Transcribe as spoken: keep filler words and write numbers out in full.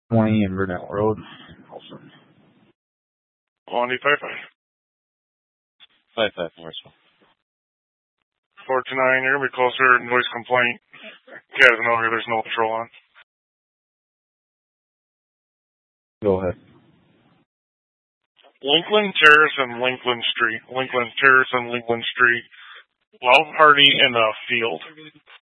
twenty Inverness Road. Quality five five. Five five Morrisville. Four two nine, you're gonna be closer. Noise complaint. Guys know here there's no patrol on. Go ahead. Lincoln Terrace and Lincoln Street. Lincoln Terrace and Lincoln Street. Loud party in the field.